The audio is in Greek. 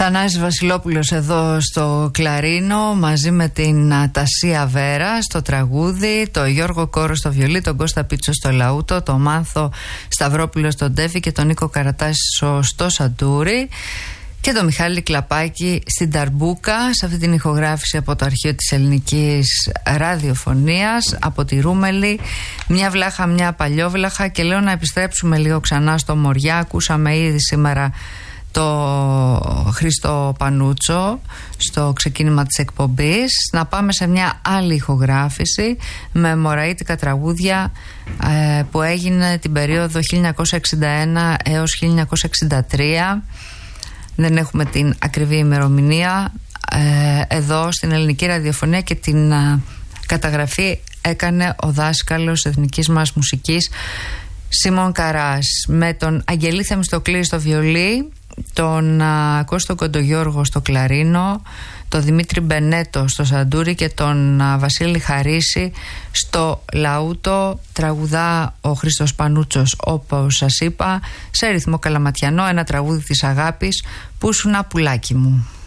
Θανάσης Βασιλόπουλος εδώ στο κλαρίνο, μαζί με την Τασία Βέρα στο τραγούδι, το Γιώργο Κόρο στο βιολί, τον Κώστα Πίτσο στο λαούτο, τον Μάνθο Σταυρόπουλο στο ντέφι και τον Νίκο Καρατάσο στο σαντούρι και τον Μιχάλη Κλαπάκη στην ταρμπούκα, σε αυτή την ηχογράφηση από το αρχείο της ελληνικής ραδιοφωνίας, από τη Ρούμελη, μια βλάχα, μια παλιόβλαχα. Και λέω να επιστρέψουμε λίγο ξανά στο Μοριά. Ακούσαμε ήδη σήμερα το Χρήστο Πανούτσο στο ξεκίνημα της εκπομπής. Να πάμε σε μια άλλη ηχογράφηση με μωραΐτικα τραγούδια που έγινε την περίοδο 1961 έως 1963. Δεν έχουμε την ακριβή ημερομηνία εδώ στην ελληνική ραδιοφωνία και την καταγραφή έκανε ο δάσκαλος εθνικής μας μουσικής Σίμων Καράς, με τον Αγγελή Θεμιστοκλή στο βιολί, τον Κώστο Κοντογιώργο στο κλαρίνο, τον Δημήτρη Μπενέτο στο σαντούρι και τον Βασίλη Χαρίση στο λαούτο. Τραγουδά ο Χρήστος Πανούτσος, όπως σας είπα, σε ρυθμό καλαματιανό, ένα τραγούδι της αγάπης, που ήσουνα πουλάκι μου.